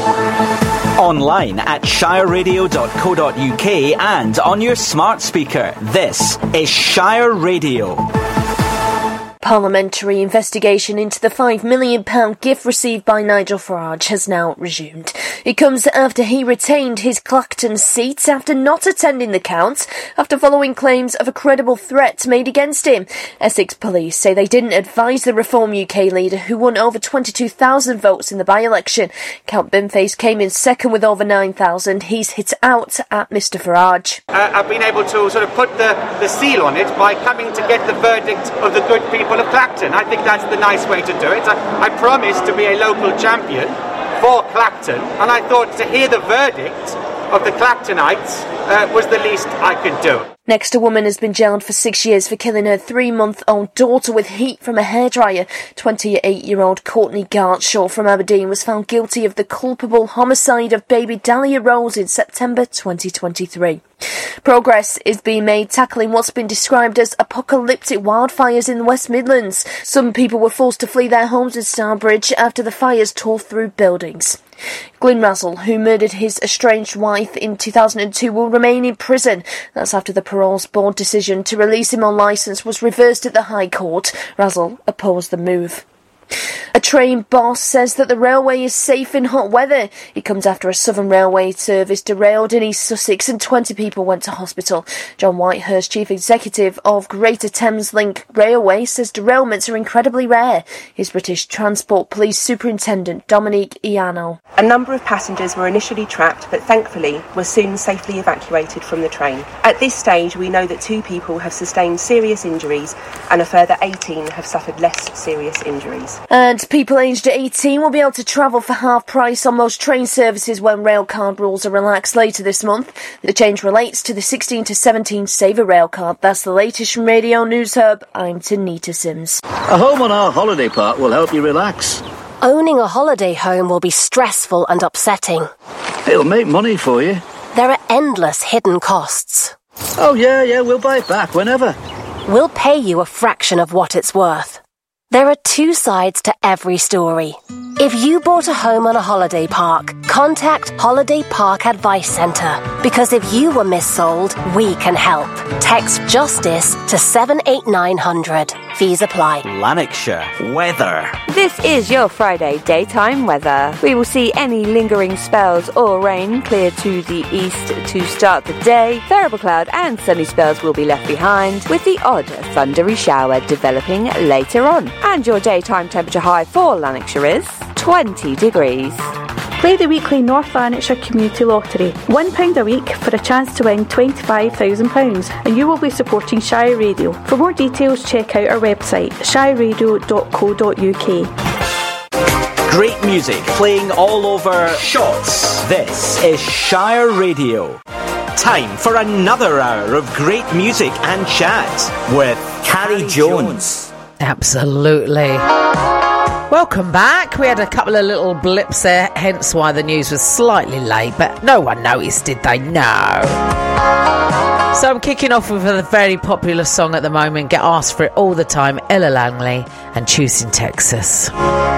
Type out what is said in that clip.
Online at shireradio.co.uk and on your smart speaker. This is Shire Radio. Parliamentary investigation into the £5 million gift received by Nigel Farage has now resumed. It comes after he retained his Clacton seat after not attending the count, after following claims of a credible threat made against him. Essex police say they didn't advise the Reform UK leader, who won over 22,000 votes in the by-election. Count Binface came in second with over 9,000. He's hit out at Mr Farage. I've been able to sort of put the seal on it by coming to get the verdict of the good people of Clacton. I think that's the nice way to do it. I promised to be a local champion for Clacton, and I thought to hear the verdict of the Clactonites was the least I could do. Next, a woman has been jailed for 6 years for killing her 3-month-old daughter with heat from a hairdryer. 28-year-old Courtney Gartshaw from Aberdeen was found guilty of the culpable homicide of baby Dahlia Rose in September 2023. Progress is being made tackling what's been described as apocalyptic wildfires in the West Midlands. Some people were forced to flee their homes in Starbridge after the fires tore through buildings. Glyn Razzle, who murdered his estranged wife in 2002, will remain in prison. That's after the Paroles Board decision to release him on licence was reversed at the High Court. Razzle opposed the move. A train boss says that the railway is safe in hot weather. It comes after a Southern Railway service derailed in East Sussex and 20 people went to hospital. John Whitehurst, Chief Executive of Greater Thames Link Railway, says derailments are incredibly rare. His British Transport Police Superintendent Dominique Iano. A number of passengers were initially trapped but thankfully were soon safely evacuated from the train. At this stage we know that 2 people have sustained serious injuries and a further 18 have suffered less serious injuries. And people aged 18 will be able to travel for half price on most train services when railcard rules are relaxed later this month. The change relates to the 16 to 17 Saver railcard. That's the latest from Radio News Hub. I'm Tanita Sims. A home on our holiday park will help you relax. Owning a holiday home will be stressful and upsetting. It'll make money for you. There are endless hidden costs. Oh yeah, we'll buy it back whenever. We'll pay you a fraction of what it's worth. There are 2 sides to every story. If you bought a home on a holiday park, contact Holiday Park Advice Centre. Because if you were missold, we can help. Text JUSTICE to 78900. Fees apply. Lanarkshire weather. This is your Friday daytime weather. We will see any lingering spells or rain clear to the east to start the day. Variable cloud and sunny spells will be left behind, with the odd thundery shower developing later on. And your daytime temperature high for Lanarkshire is 20 degrees. Play the weekly North Lanarkshire Community Lottery. £1 a week for a chance to win £25,000, and you will be supporting Shire Radio. For more details, check out our website, shireradio.co.uk. Great music playing all over Shotts. This is Shire Radio. Time for another hour of great music and chat with Carrie Jones. Absolutely. Welcome back. We had a couple of little blips there, hence why the news was slightly late, but no one noticed, did they? No. So I'm kicking off with a very popular song at the moment, get asked for it all the time, Ella Langley and Choosing Texas.